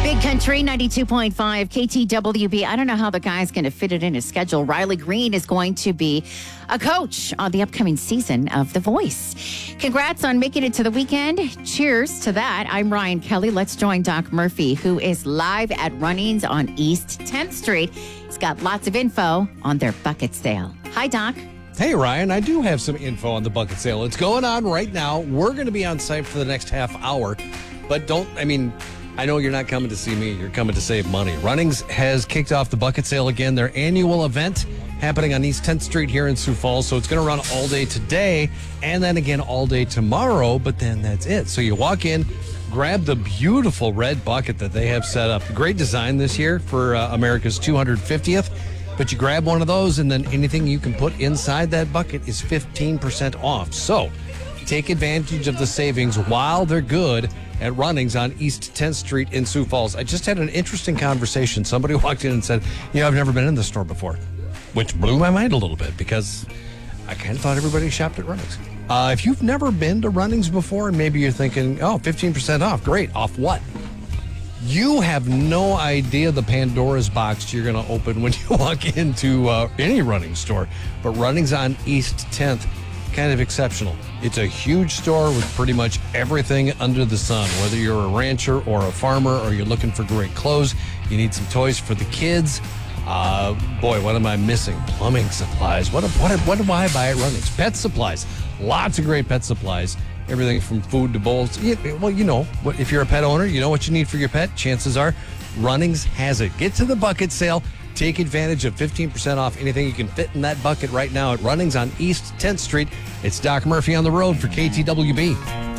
Big Country 92.5 KTWB. I don't know how the guy's going to fit it in his schedule. Riley Green is going to be a coach on the upcoming season of The Voice. Congrats on making it to the weekend. Cheers to that. I'm Ryan Kelly. Let's join Doc Murphy, who is live at Runnings on East 10th Street. He's got lots of info on their bucket sale. Hi, Doc. Hey, Ryan, I do have some info on the bucket sale. It's going on right now. We're going to be on site for the next half hour, but I know you're not coming to see me. You're coming to save money. Runnings has kicked off the bucket sale again, their annual event happening on East 10th Street here in Sioux Falls. So it's going to run all day today and then again all day tomorrow, but then that's it. So you walk in, grab the beautiful red bucket that they have set up. Great design this year for America's 250th. But you grab one of those, and then anything you can put inside that bucket is 15% off. So take advantage of the savings while they're good at Runnings on East 10th Street in Sioux Falls. I just had an interesting conversation. Somebody walked in and said, I've never been in the store before, which blew my mind a little bit because I kind of thought everybody shopped at Runnings. If you've never been to Runnings before, and maybe you're thinking, 15% off, great, off what? You have no idea the Pandora's box you're going to open when you walk into any running store. But Runnings on East 10th, kind of exceptional. It's a huge store with pretty much everything under the sun. Whether you're a rancher or a farmer or you're looking for great clothes, you need some toys for the kids. Boy, what am I missing? Plumbing supplies. What do I buy at Runnings? Pet supplies. Lots of great pet supplies. Everything from food to bowls. If you're a pet owner, you know what you need for your pet. Chances are Runnings has it. Get to the bucket sale. Take advantage of 15% off anything you can fit in that bucket right now at Runnings on East 10th Street. It's Doc Murphy on the road for KTWB.